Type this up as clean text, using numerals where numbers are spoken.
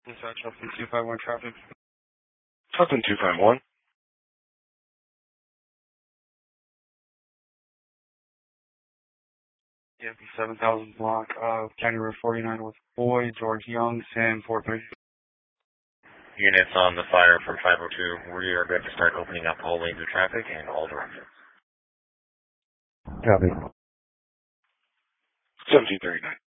Inside Shuffling 251 traffic. Shuffling 251. EMP 7000 block of January 49 with Boy, George Young, Sam 43. Units on the fire from 502. We are good to start opening up all lanes of traffic and all directions. Copy. 1739.